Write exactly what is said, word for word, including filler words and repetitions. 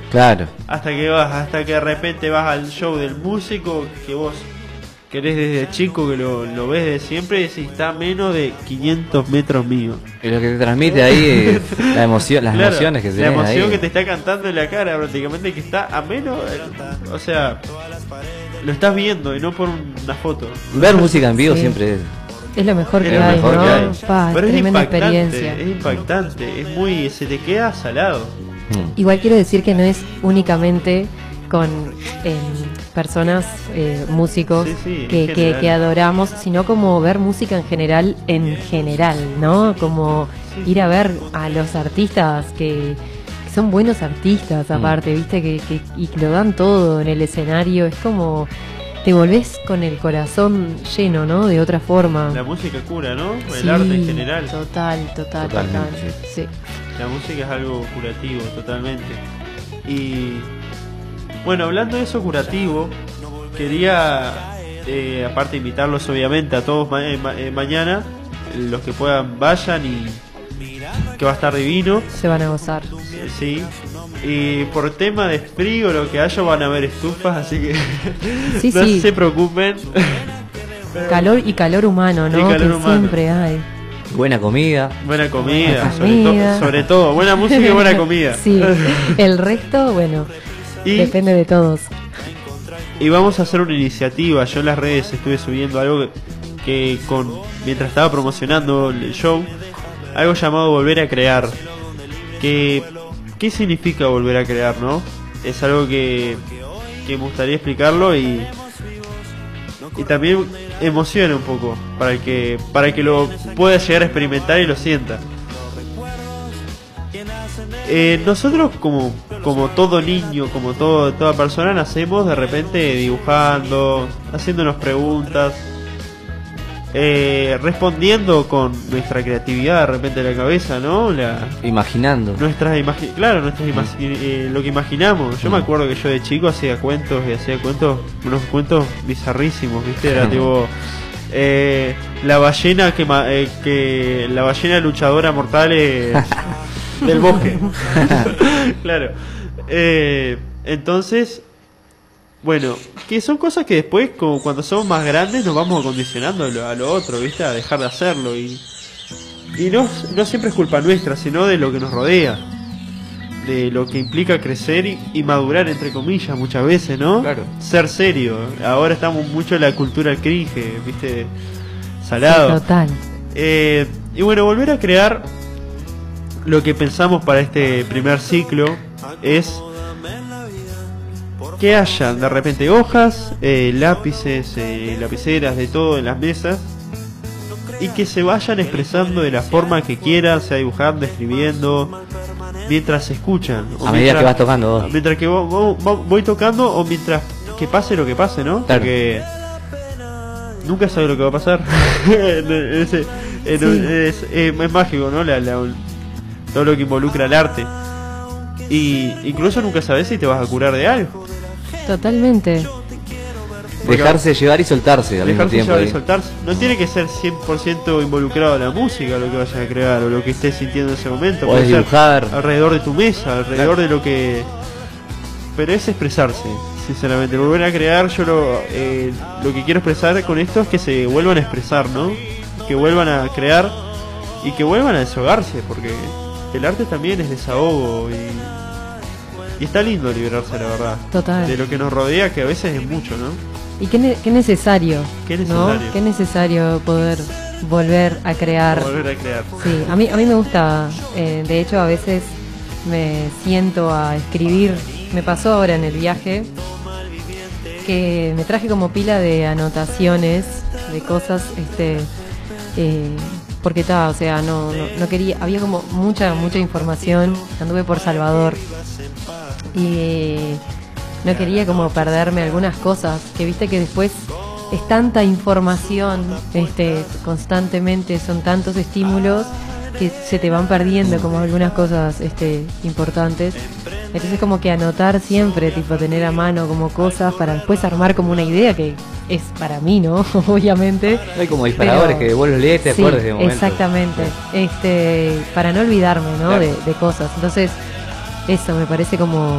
Claro. Hasta que vas, hasta que de repente vas al show del músico que vos querés desde chico, que lo, lo ves de siempre, y si está a menos de quinientos metros mío. Y lo que te transmite ahí es la emoción, las Claro, emociones que se la ven emoción ahí. que te está cantando en la cara prácticamente, que está a menos, eh, o sea, lo estás viendo y no por una foto. Ver música en vivo Sí. siempre es... Es lo mejor Es que lo hay, mejor ¿no? que hay. Pa, Pero es tremenda impactante, experiencia. es impactante, es muy, se te queda salado. Mm. Igual quiero decir que no es únicamente con eh, personas, eh, músicos Sí, sí, en que, que, general. que adoramos, sino como ver música en general, en general, ¿no? Como Sí. ir a ver a los artistas que, que son buenos artistas, Mm. aparte, ¿viste? Que, que, y que lo dan todo en el escenario. Es como te volvés con el corazón lleno, ¿no? De otra forma. La música cura, ¿no? El Sí, arte en general. Total, total, Totalmente, total. Sí. La música es algo curativo, totalmente. Y bueno, hablando de eso curativo, quería, eh, aparte invitarlos obviamente a todos ma- eh, ma- eh, mañana, los que puedan vayan, y que va a estar divino, Se van a gozar. eh, sí. Y por tema de frío, lo que haya, van a haber estufas, así que Sí, no sí. se preocupen. Pero Calor y calor humano, ¿no? Y calor que humano. siempre hay. Buena comida. buena comida, Buena sobre, to- comida. sobre todo, buena música y buena comida. Sí, el resto, bueno, Y depende de todos. Y vamos a hacer una iniciativa. Yo en las redes estuve subiendo algo que, que con mientras estaba promocionando el show, algo llamado Volver a Crear. Que, ¿qué significa volver a crear, no? Es algo que, que me gustaría explicarlo y, y también emociona un poco para el que para el que lo pueda llegar a experimentar y lo sienta. Eh, nosotros como como todo niño, como todo, toda persona, nacemos de repente dibujando, haciéndonos preguntas, eh, respondiendo con nuestra creatividad de repente en la cabeza, ¿no? La, Imaginando. nuestras imagi- claro, nuestras imagi- eh, lo que imaginamos. Yo me Mm. acuerdo que yo de chico hacía cuentos y hacía cuentos, unos cuentos bizarrísimos, ¿viste? Era tipo eh, la ballena que, ma- eh, que la ballena luchadora mortal eh, del bosque. Claro. Eh, entonces, bueno, que son cosas que después, como cuando somos más grandes, nos vamos acondicionando a lo, a lo otro, ¿viste? A dejar de hacerlo. Y, y no, no siempre es culpa nuestra, sino de lo que nos rodea. De lo que implica crecer y, y madurar, entre comillas, muchas veces, ¿no? Claro. Ser serio. Ahora estamos mucho en la cultura cringe, ¿viste? Salado. Total. Eh, y bueno, volver a crear. Lo que pensamos para este primer ciclo es que hayan de repente hojas, eh, lápices, eh, lapiceras, de todo en las mesas, y que se vayan expresando de la forma que quieran, sea dibujando, escribiendo, mientras se escuchan. o A medida mientras- que vas tocando vos. Mientras que vo- vo- vo- voy tocando, o mientras que pase lo que pase, ¿no? Claro. Porque nunca sabe lo que va a pasar. Ese- eh, no, Sí. es, eh, es mágico, ¿no? La, la- todo lo que involucra el arte. Y incluso nunca sabes si te vas a curar de algo. Totalmente. Dejarse llevar y soltarse al mismo Dejarse tiempo. llevar y ahí. soltarse. No tiene que ser cien por ciento involucrado en la música lo que vayas a crear o lo que estés sintiendo en ese momento. Podés Puede ser dibujar. alrededor de tu mesa, alrededor Claro. de lo que... Pero es expresarse, sinceramente. Volver a crear, yo lo, eh, lo que quiero expresar con esto es que se vuelvan a expresar, ¿no? Que vuelvan a crear y que vuelvan a desahogarse, porque el arte también es desahogo y, y está lindo liberarse, la verdad. Total. De lo que nos rodea, que a veces es mucho, ¿no? Y qué, ne- qué necesario, Qué ¿no? necesario. Qué necesario poder volver a crear. Volver a crear. Sí, a mí, a mí me gusta, eh, de hecho a veces me siento a escribir, me pasó ahora en el viaje, que me traje como pila de anotaciones, de cosas, este, eh, porque estaba, o sea, no, no, no quería, había como mucha, mucha información, anduve por Salvador y no quería como perderme algunas cosas, que viste que después es tanta información, este, constantemente son tantos estímulos que se te van perdiendo como algunas cosas, este, importantes. Entonces como que anotar siempre, tipo tener a mano como cosas para después armar como una idea que es para mí, ¿no? Obviamente. Hay como disparadores Pero- que vos los lees, te Sí, acuerdas de momento. exactamente. Este, para no olvidarme, ¿no? Claro. De, de cosas. Entonces, eso me parece como